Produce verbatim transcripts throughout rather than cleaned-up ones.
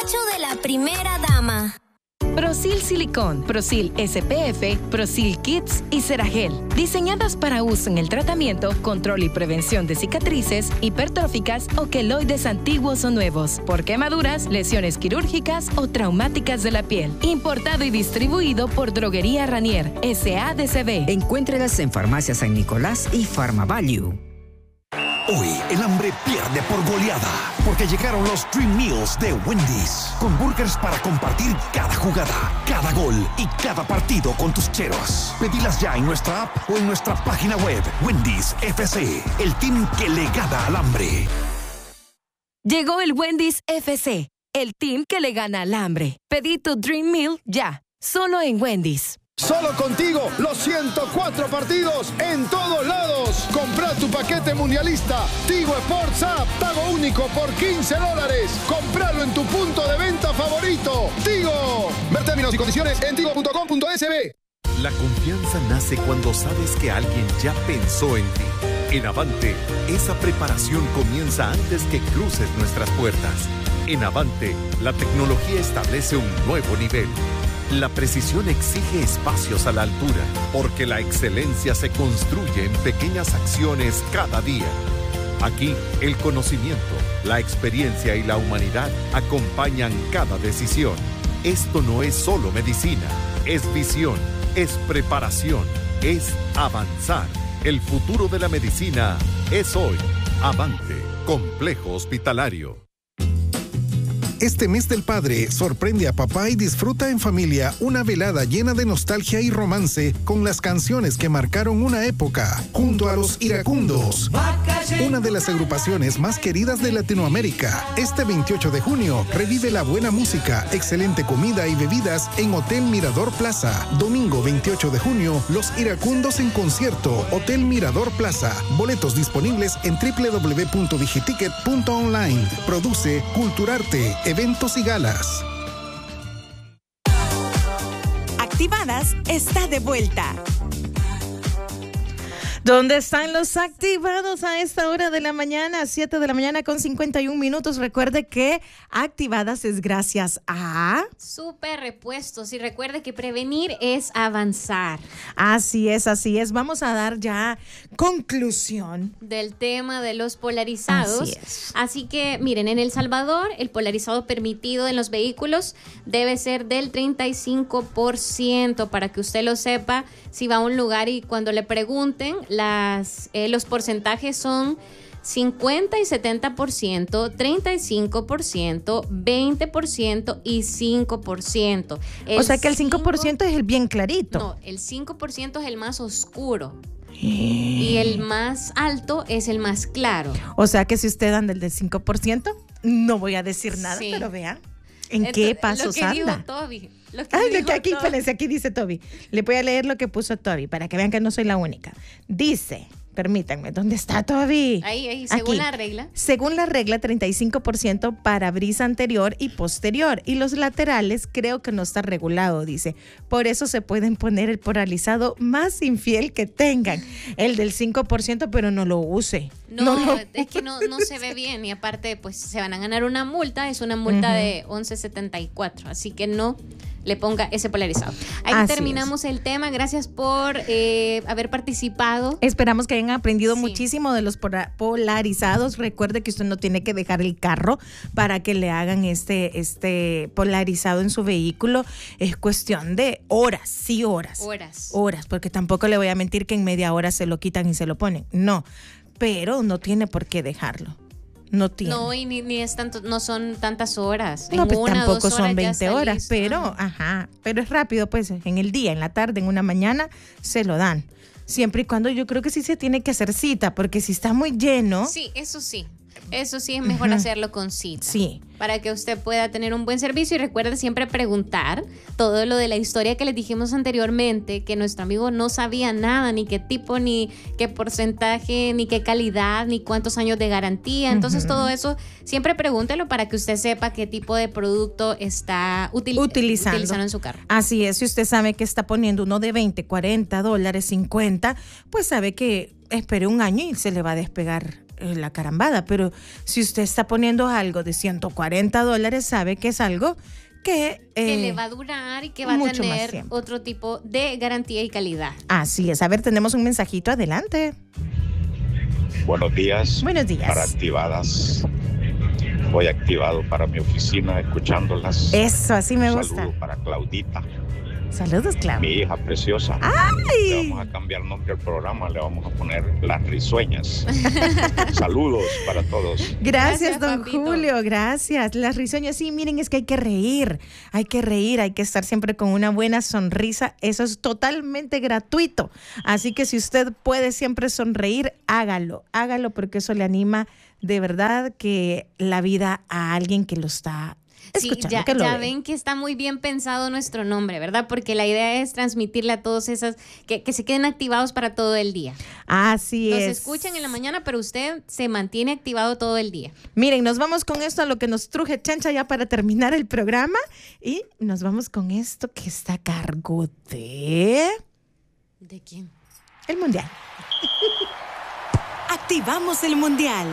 capricho de la primera dama. Prosil Silicón, Prosil S P F, Prosil Kids y Ceragel. Diseñadas para uso en el tratamiento, control y prevención de cicatrices, hipertróficas o queloides antiguos o nuevos, por quemaduras, lesiones quirúrgicas o traumáticas de la piel. Importado y distribuido por Droguería Ranier, S A D C B. Encuéntrelas en Farmacia San Nicolás y PharmaValue. Hoy el hambre pierde por goleada, porque llegaron los Dream Meals de Wendy's, con burgers para compartir cada jugada, cada gol y cada partido con tus cheros. Pedilas ya en nuestra app o en nuestra página web. Wendy's F C, el team que le gana al hambre. Llegó el Wendy's F C, el team que le gana al hambre. Pedí tu Dream Meal ya, solo en Wendy's. Solo contigo, los ciento cuatro partidos en todos lados. Compra tu paquete mundialista. Tigo Sports App, pago único por quince dólares. Compralo en tu punto de venta favorito. Tigo. Ver términos y condiciones en tigo punto com punto es be. La confianza nace cuando sabes que alguien ya pensó en ti. En Avante, esa preparación comienza antes que cruces nuestras puertas. En Avante, la tecnología establece un nuevo nivel. La precisión exige espacios a la altura, porque la excelencia se construye en pequeñas acciones cada día. Aquí, el conocimiento, la experiencia y la humanidad acompañan cada decisión. Esto no es solo medicina, es visión, es preparación, es avanzar. El futuro de la medicina es hoy. Avante, Complejo Hospitalario. Este mes del padre, sorprende a papá y disfruta en familia una velada llena de nostalgia y romance con las canciones que marcaron una época, junto a los Iracundos, una de las agrupaciones más queridas de Latinoamérica. Este veintiocho de junio, revive la buena música, excelente comida y bebidas en Hotel Mirador Plaza. Domingo veintiocho de junio, los Iracundos en concierto, Hotel Mirador Plaza. Boletos disponibles en doble u doble u doble u punto digiticket punto online. Produce Culturarte, eventos y galas. Activadas está de vuelta. ¿Dónde están los activados a esta hora de la mañana? siete de la mañana con cincuenta y un minutos. Recuerde que Activadas es gracias a... Super Repuestos. Y recuerde que prevenir es avanzar. Así es, así es. Vamos a dar ya conclusión del tema de los polarizados. Así es. Así que, miren, en El Salvador, el polarizado permitido en los vehículos debe ser del treinta y cinco por ciento, para que usted lo sepa. Si va a un lugar y cuando le pregunten, las, eh, los porcentajes son cincuenta y setenta por ciento, treinta y cinco por ciento, veinte por ciento y cinco por ciento. El o sea que el cinco por ciento es el bien clarito. No, el cinco por ciento es el más oscuro. Y el más alto es el más claro. O sea que si usted anda el del cinco por ciento, no voy a decir nada, sí. Pero vean en Entonces, qué pasos lo que anda. Dijo Toby, lo que Ay, dijo lo que aquí, Toby. espérense, aquí dice Toby. Le voy a leer lo que puso Toby para que vean que no soy la única. Dice, permítanme, ¿dónde está Toby? Ahí, ahí, según aquí. la regla. Según la regla, treinta y cinco por ciento para brisa anterior y posterior. Y los laterales creo que no está regulado, dice. Por eso se pueden poner el polarizado más infiel que tengan. El del cinco por ciento, pero no lo use. No, no lo es que no, no se ve bien. Y aparte, pues se van a ganar una multa. Es una multa uh-huh. de once setenta y cuatro. Así que no le ponga ese polarizado. Ahí Así terminamos es. el tema. Gracias por eh, haber participado. Esperamos que hayan aprendido sí. muchísimo de los polarizados. Recuerde que usted no tiene que dejar el carro para que le hagan este, este polarizado en su vehículo. Es cuestión de horas, sí horas. Horas. Horas, porque tampoco le voy a mentir que en media hora se lo quitan y se lo ponen. No, pero no tiene por qué dejarlo. No tiene. No, y ni, ni es tanto, no son tantas horas. No, en pues una, tampoco dos son veinte horas, listo. pero, ajá, pero es rápido, pues, en el día, en la tarde, en una mañana, se lo dan. Siempre y cuando yo creo que sí se tiene que hacer cita, porque si está muy lleno. Sí, eso sí. Eso sí es mejor uh-huh. hacerlo con cita. Sí. Para que usted pueda tener un buen servicio. Y recuerde siempre preguntar todo lo de la historia que les dijimos anteriormente, que nuestro amigo no sabía nada, ni qué tipo, ni qué porcentaje, ni qué calidad, ni cuántos años de garantía. Entonces uh-huh. todo eso siempre pregúntelo para que usted sepa qué tipo de producto está util- utilizando. utilizando en su carro. Así es, si usted sabe que está poniendo uno de veinte, cuarenta dólares, cincuenta, pues sabe que espere un año y se le va a despegar eh, la carambada, pero si usted está poniendo algo de ciento cuarenta dólares, sabe que es algo que, eh, que le va a durar y que va a tener otro tipo de garantía y calidad. Así es. A ver, tenemos un mensajito, adelante. Buenos días. Buenos días. Para Activadas. Voy activado para mi oficina escuchándolas. Eso, así me Un gusta. saludo para Claudita. Saludos, Clau. Mi hija preciosa. ¡Ay! Le vamos a cambiar nombre al programa, le vamos a poner Las Risueñas. Saludos para todos. Gracias, Gracias, don papito. Julio, gracias. Las risueñas, sí, miren, es que hay que reír, hay que reír, hay que estar siempre con una buena sonrisa. Eso es totalmente gratuito. Así que si usted puede siempre sonreír, hágalo, hágalo porque eso le anima de verdad que la vida a alguien que lo está Sí, escuchando. ya, que lo ya ve. ven que está muy bien pensado nuestro nombre, ¿verdad? Porque la idea es transmitirle a todos esas, que, que se queden activados para todo el día. Así Nos es. escuchan en la mañana, pero usted se mantiene activado todo el día. Miren, nos vamos con esto a lo que nos truje Chencha ya para terminar el programa y nos vamos con esto que está a cargo de... ¿De quién? El Mundial. Activamos el Mundial.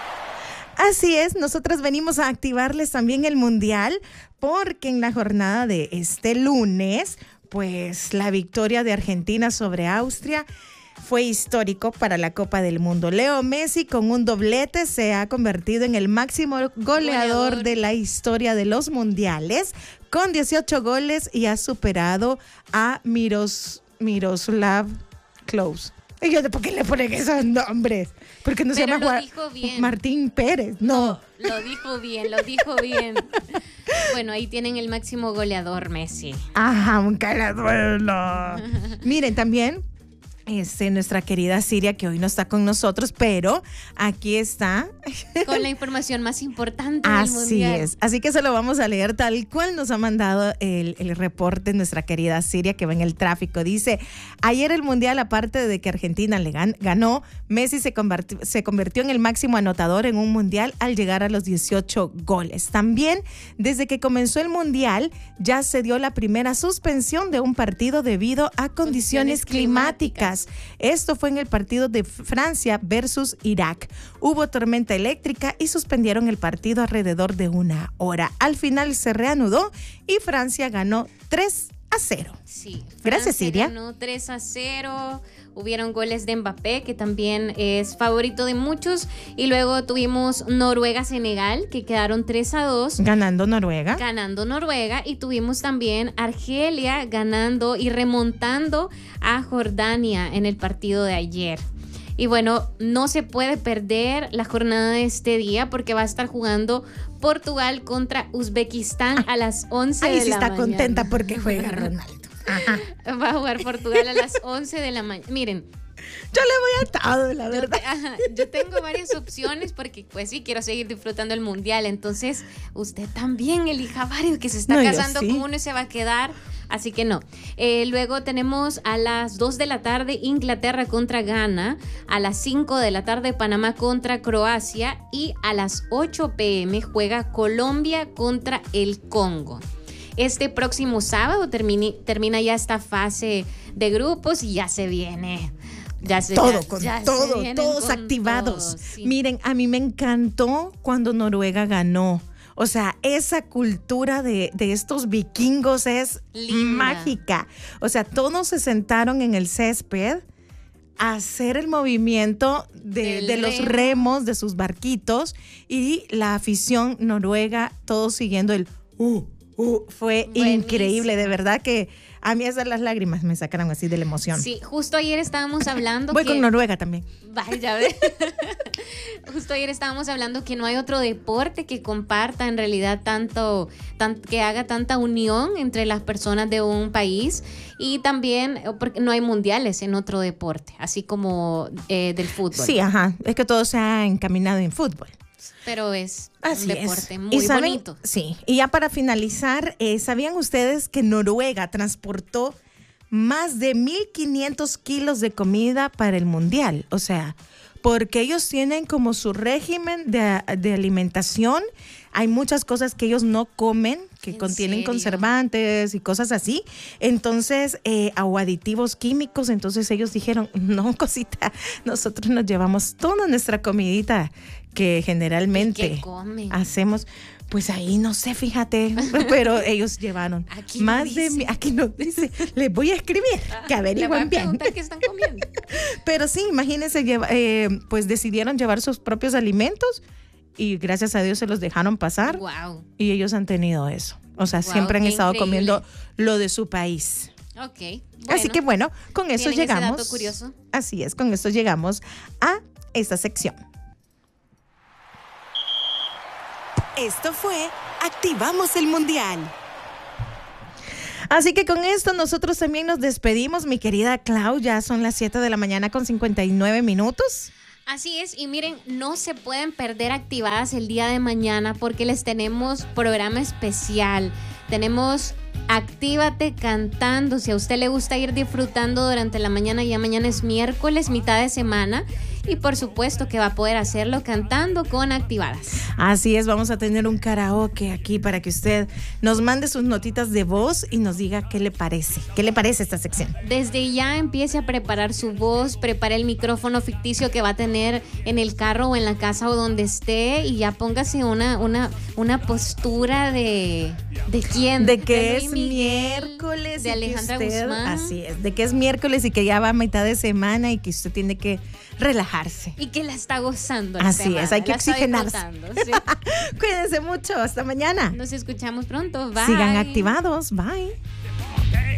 Así es, nosotros venimos a activarles también el Mundial porque en la jornada de este lunes, pues la victoria de Argentina sobre Austria fue histórico para la Copa del Mundo. Leo Messi con un doblete se ha convertido en el máximo goleador, Goleador. de la historia de los mundiales con dieciocho goles y ha superado a Miros, Miroslav Klose. Y yo, ¿por qué le ponen esos nombres? Porque no se Pero llama lo Juan- dijo bien. Martín Pérez. No. Lo dijo bien, lo dijo bien. Bueno, ahí tienen el máximo goleador, Messi. Ajá, aunque le duela. Miren, también este, nuestra querida Siria, que hoy no está con nosotros, pero aquí está. Con la información más importante del Así Mundial. es. Así que se lo vamos a leer tal cual nos ha mandado el, el reporte nuestra querida Siria, que va en el tráfico. Dice, ayer el Mundial, aparte de que Argentina le gan- ganó, Messi se convirtió, se convirtió en el máximo anotador en un Mundial al llegar a los dieciocho goles. También, desde que comenzó el Mundial, ya se dio la primera suspensión de un partido debido a condiciones, Condiciones climáticas. Esto fue en el partido de Francia versus Irak. Hubo tormenta eléctrica y suspendieron el partido alrededor de una hora. Al final se reanudó y Francia ganó tres a cero. Sí. Gracias, Francia Siria. ganó tres a cero. Hubieron goles de Mbappé, que también es favorito de muchos. Y luego tuvimos Noruega-Senegal, que quedaron tres a dos. Ganando Noruega. Ganando Noruega. Y tuvimos también Argelia ganando y remontando a Jordania en el partido de ayer. Y bueno, no se puede perder la jornada de este día porque va a estar jugando Portugal contra Uzbekistán a las once Ahí de sí la está mañana. contenta porque juega Ronaldo. Ajá. Va a jugar Portugal a las once de la mañana. Miren, Yo le voy a todo, la yo, verdad. te- ajá, yo tengo varias opciones porque pues sí, quiero seguir disfrutando el Mundial. Entonces, usted también elija varios que se está No, yo casando sí. con uno y se va a quedar. Así que no. Eh, luego tenemos a las dos de la tarde Inglaterra contra Ghana, a las cinco de la tarde Panamá contra Croacia y a las ocho pm juega Colombia contra el Congo. Este próximo sábado termine- termina ya esta fase de grupos y ya se viene. Ya se, Todo, ya- con ya se todo, vienen todos con activados. todo, sí. Miren, a mí me encantó cuando Noruega ganó. O sea, esa cultura de, de estos vikingos es Linda. mágica. O sea, todos se sentaron en el césped a hacer el movimiento de, Del de los remo. remos de sus barquitos y la afición noruega, todos siguiendo el uh, uh, fue Buenísimo. increíble, de verdad que a mí esas las lágrimas me sacaron así de la emoción. Sí, justo ayer estábamos hablando Voy que... con Noruega también. Vaya, ve. Justo ayer estábamos hablando que no hay otro deporte que comparta en realidad tanto, tan- que haga tanta unión entre las personas de un país y también eh, porque no hay mundiales en otro deporte, así como eh, del fútbol. Sí, ajá. Es que todo se ha encaminado en fútbol. Pero es Así un es. deporte Y muy saben- bonito. Sí. Y ya para finalizar, eh, ¿sabían ustedes que Noruega transportó más de mil quinientos kilos de comida para el mundial? O sea, porque ellos tienen como su régimen de, de alimentación hay muchas cosas que ellos no comen, que contienen serio? conservantes y cosas así. Entonces, eh, o aditivos químicos. Entonces ellos dijeron, no, cosita, nosotros nos llevamos toda nuestra comidita que generalmente ¿Y qué comen? hacemos. Pues ahí no sé, fíjate, pero ellos llevaron Aquí más no de dice. mi- aquí no dice, les voy a escribir que Le voy a averigüen bien. preguntar qué están comiendo. Pero sí, imagínense, lleva- eh, pues decidieron llevar sus propios alimentos y gracias a Dios se los dejaron pasar Wow. y ellos han tenido eso. O sea, Wow, siempre han qué estado increíble. comiendo lo de su país. Ok. Así que bueno, con eso ¿tienen ese llegamos. dato curioso? Así es, con esto llegamos a esta sección. Esto fue Activamos el Mundial. Así que con esto nosotros también nos despedimos, mi querida Clau. Ya son las siete de la mañana con cincuenta y nueve minutos. Así es, y miren, no se pueden perder Activadas el día de mañana porque les tenemos programa especial. Tenemos Actívate cantando. Si a usted le gusta ir disfrutando durante la mañana, ya mañana es miércoles, mitad de semana. Y por supuesto que va a poder hacerlo cantando con Activadas. Así es, vamos a tener un karaoke aquí para que usted nos mande sus notitas de voz y nos diga qué le parece. ¿Qué le parece esta sección? Desde ya empiece a preparar su voz, prepare el micrófono ficticio que va a tener en el carro o en la casa o donde esté y ya póngase una, una, una postura de... ¿De quién? De que Luis es Miguel, miércoles. de y que Alejandra usted- Guzmán. Así es, de que es miércoles y que ya va a mitad de semana y que usted tiene que relajarse. Y que la está gozando. la Así semana, es, hay que la está oxigenarse. disfrutando, sí. Cuídense mucho, hasta mañana. Nos escuchamos pronto. Bye. Sigan activados, bye.